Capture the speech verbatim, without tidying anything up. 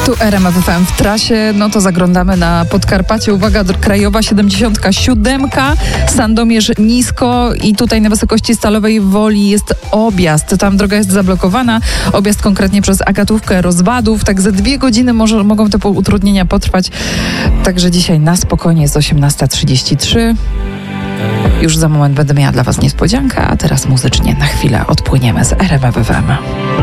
Tu R M F F M w trasie, no to zaglądamy na Podkarpacie. Uwaga, krajowa siedemdziesiąt siedem, Sandomierz nisko i tutaj na wysokości Stalowej Woli jest objazd. Tam droga jest zablokowana. Objazd konkretnie przez Agatówkę, Rozwadów. Tak ze dwie godziny może, mogą te utrudnienia potrwać. Także dzisiaj na spokojnie jest osiemnasta trzydzieści trzy. Już za moment będę miała dla Was niespodziankę, a teraz muzycznie na chwilę odpłyniemy z R M F F M.